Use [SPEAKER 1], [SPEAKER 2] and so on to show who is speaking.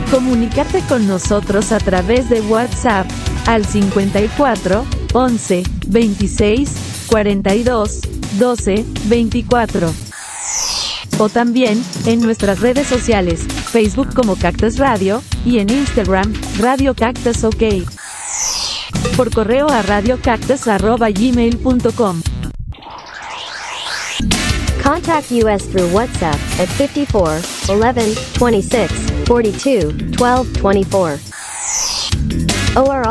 [SPEAKER 1] Comunicarte con nosotros a través de WhatsApp al 54 11 26 42 12 24. O también en nuestras redes sociales, Facebook como Cactus Radio y en Instagram, Radio Cactus OK. Por correo a radiocactus@gmail.com.
[SPEAKER 2] Contact us through WhatsApp at 54 11 26 42 12 24. Or